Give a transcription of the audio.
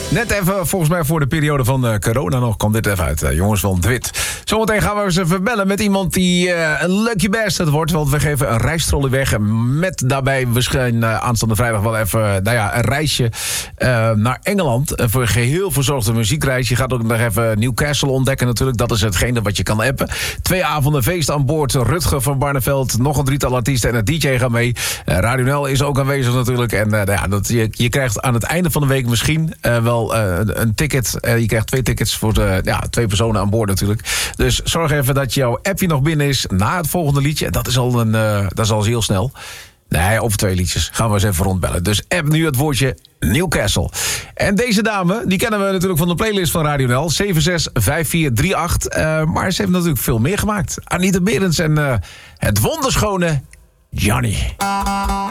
Net even, volgens mij voor de periode van corona nog, kwam dit even uit. Jongens van Dwit. Zometeen gaan we eens even bellen met iemand die een lucky bastard wordt. Want we geven een reistrolley weg. Met daarbij waarschijnlijk aanstaande vrijdag wel even een reisje naar Engeland. Voor geheel verzorgde muziekreis. Je gaat ook nog even Newcastle ontdekken natuurlijk. Dat is hetgene wat je kan appen. 2 avonden feest aan boord. Rutger van Barneveld, nog een 3-tal artiesten en een DJ gaan mee. Radio NL is ook aanwezig natuurlijk. En je krijgt aan het einde van de week misschien wel een ticket. Je krijgt 2 tickets voor 2 personen aan boord natuurlijk. Dus zorg even dat jouw appje nog binnen is na het volgende liedje. Dat is al heel snel. Nee, over 2 liedjes. Gaan we eens even rondbellen. Dus app nu het woordje Newcastle. En deze dame, die kennen we natuurlijk van de playlist van Radio NL. 765438. Maar ze heeft natuurlijk veel meer gemaakt. Anita Berends en het wonderschone Johnny.